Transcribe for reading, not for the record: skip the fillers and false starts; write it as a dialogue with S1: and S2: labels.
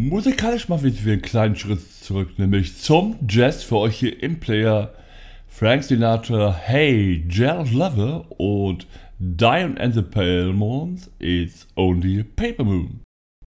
S1: Musikalisch machen wir jetzt wieder einen kleinen Schritt zurück, nämlich zum Jazz für euch hier im Player. Frank Sinatra, Hey Gerald Lover und Diane and the Pale Moons, It's Only a Paper Moon.